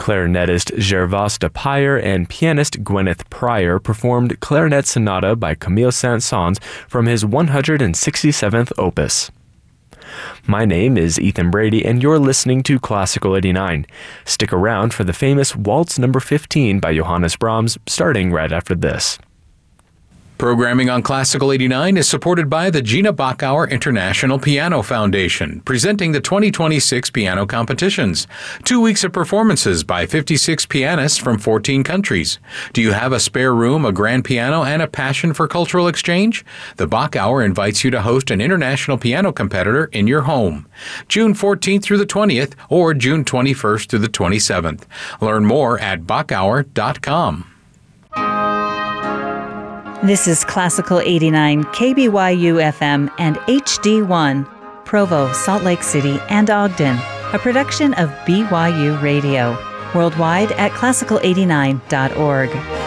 Clarinetist Gervais de Pyre and pianist Gwyneth Pryor performed Clarinet Sonata by Camille Saint-Saëns from his 167th opus. My name is Ethan Brady, and you're listening to Classical 89. Stick around for the famous Waltz No. 15 by Johannes Brahms, starting right after this. Programming on Classical 89 is supported by the Gina Bachauer International Piano Foundation, presenting the 2026 piano competitions. 2 weeks of performances by 56 pianists from 14 countries. Do you have a spare room, a grand piano, and a passion for cultural exchange? The Bachauer invites you to host an international piano competitor in your home. June 14th through the 20th or June 21st through the 27th. Learn more at Bachauer.com. This is Classical 89, KBYU FM and HD1, Provo, Salt Lake City, and Ogden, a production of BYU Radio, worldwide at classical89.org.